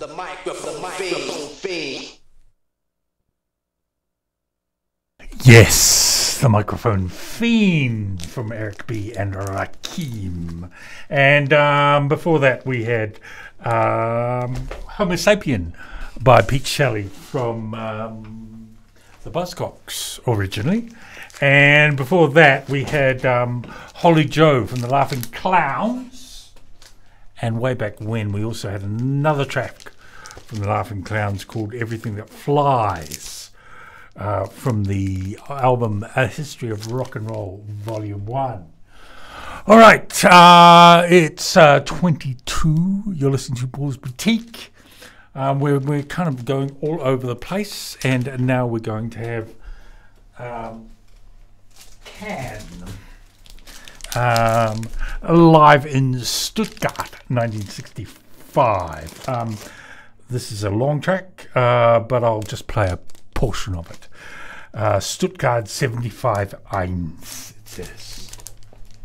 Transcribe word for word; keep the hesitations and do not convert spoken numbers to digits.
the microphone, the microphone fiend. Yes, the microphone fiend from Eric B. and Rakim. And um, before that, we had um, Homo Sapien by Pete Shelley from um, the Buzzcocks originally. And before that, we had um, Holly Joe from the Laughing Clowns. And way back when, we also had another track from the Laughing Clowns called Everything That Flies. Uh, from the album A History of Rock and Roll, Volume one. All right, uh, it's uh, twenty-two. You're listening to Paul's Boutique. Um, we're, we're kind of going all over the place, and now we're going to have um, Can um, live in Stuttgart, nineteen sixty-five. Um, this is a long track, uh, but I'll just play a portion of it. Uh, Stuttgart seventy-five eins, it says.